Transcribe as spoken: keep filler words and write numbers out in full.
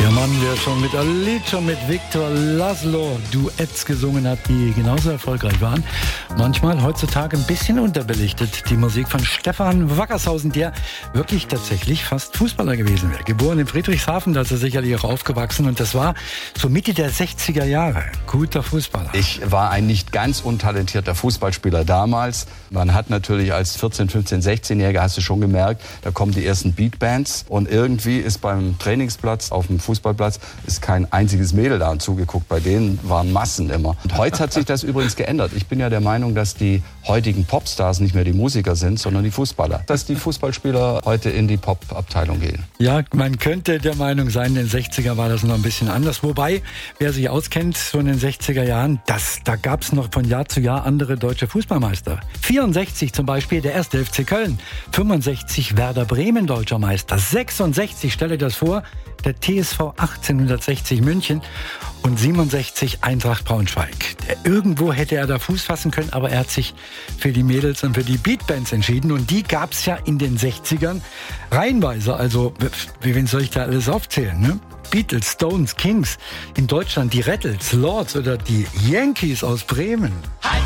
Der Mann, der schon mit Alicia, mit Victor Laszlo Duetts gesungen hat, die genauso erfolgreich waren. Manchmal heutzutage ein bisschen unterbelichtet. Die Musik von Stefan Wackershausen, der wirklich tatsächlich fast Fußballer gewesen wäre. Geboren in Friedrichshafen, da ist er sicherlich auch aufgewachsen. Und das war so Mitte der sechziger Jahre. Guter Fußballer. Ich war ein nicht ganz untalentierter Fußballspieler damals. Man hat natürlich als vierzehn-, fünfzehn-, sechzehnjähriger, hast du schon gemerkt, da kommen die ersten Beatbands. Und irgendwie ist beim Trainingsplatz auf dem Fußballplatz ist kein einziges Mädel da und zugeguckt. Bei denen waren Massen immer. Und heute hat sich das übrigens geändert. Ich bin ja der Meinung, dass die heutigen Popstars nicht mehr die Musiker sind, sondern die Fußballer. Dass die Fußballspieler heute in die Pop-Abteilung gehen. Ja, man könnte der Meinung sein, in den sechziger war das noch ein bisschen anders. Wobei, wer sich auskennt, so in den sechziger Jahren, das, da gab es noch von Jahr zu Jahr andere deutsche Fußballmeister. vierundsechzig zum Beispiel der erste F C Köln. fünfundsechzig Werder Bremen deutscher Meister. sechsundsechzig, stelle das vor, der T S V achtzehnhundertsechzig München und siebenundsechzig Eintracht Braunschweig. Irgendwo hätte er da Fuß fassen können, aber er hat sich für die Mädels und für die Beatbands entschieden. Und die gab es ja in den sechzigern reihenweise. Also, wie wen soll ich da alles aufzählen, ne? Beatles, Stones, Kings. In Deutschland die Rattles, Lords oder die Yankees aus Bremen. Halt!